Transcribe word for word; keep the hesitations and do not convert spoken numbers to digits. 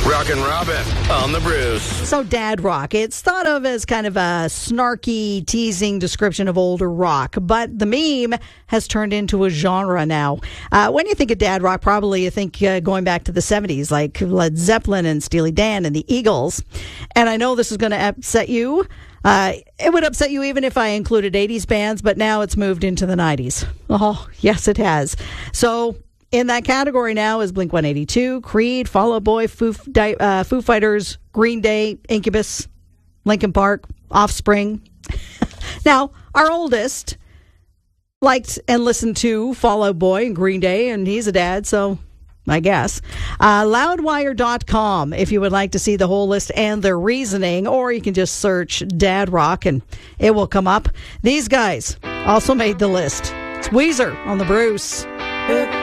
Rockin' Robin on the Bruce. So dad rock, it's thought of as kind of a snarky, teasing description of older rock, but the meme has turned into a genre now. Uh, when you think of dad rock, probably you think uh, going back to the seventies, like Led Zeppelin and Steely Dan and the Eagles. And I know this is going to upset you. Uh, it would upset you even if I included eighties bands, but now it's moved into the nineties. Oh, yes, it has. So in that category now is Blink one eighty-two, Creed, Fall Out Boy, Foo, uh, Foo Fighters, Green Day, Incubus, Linkin Park, Offspring. Now, our oldest liked and listened to Fall Out Boy and Green Day, and he's a dad, so I guess. Uh, loudwire dot com if you would like to see the whole list and their reasoning, or you can just search Dad Rock and it will come up. These guys also made the list. It's Weezer on the Bruce.